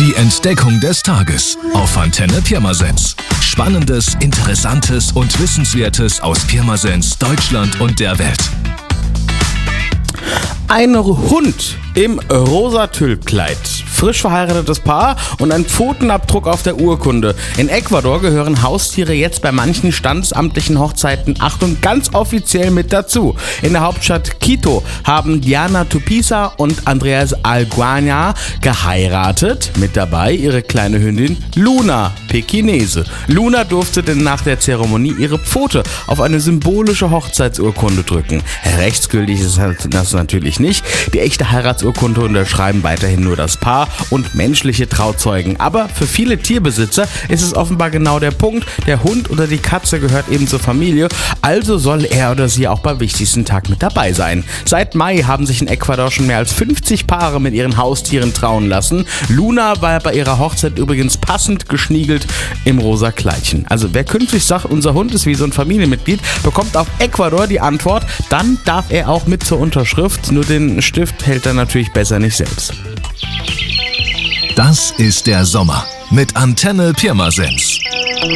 Die Entdeckung des Tages auf Antenne Pirmasens. Spannendes, Interessantes und Wissenswertes aus Pirmasens, Deutschland und der Welt. Ein Hund im rosa Tüllkleid, frisch verheiratetes Paar und ein Pfotenabdruck auf der Urkunde. In Ecuador gehören Haustiere jetzt bei manchen standesamtlichen Hochzeiten, Achtung, ganz offiziell mit dazu. In der Hauptstadt Quito haben Diana Tupiza und Andreas Alguaña geheiratet. Mit dabei ihre kleine Hündin Luna, Pekinese. Luna durfte denn nach der Zeremonie ihre Pfote auf eine symbolische Hochzeitsurkunde drücken. Rechtsgültig ist das natürlich nicht. Die echte Heiratsurkunde unterschreiben weiterhin nur das Paar und menschliche Trauzeugen. Aber für viele Tierbesitzer ist es offenbar genau der Punkt. Der Hund oder die Katze gehört eben zur Familie, also soll er oder sie auch beim wichtigsten Tag mit dabei sein. Seit Mai haben sich in Ecuador schon mehr als 50 Paare mit ihren Haustieren trauen lassen. Luna war bei ihrer Hochzeit übrigens passend geschniegelt im rosa Kleidchen. Also wer künftig sagt, unser Hund ist wie so ein Familienmitglied, bekommt auf Ecuador die Antwort, dann darf er auch mit zur Unterschrift. Nur den Stift hält er natürlich besser nicht selbst. Das ist der Sommer mit Antenne Pirmasens.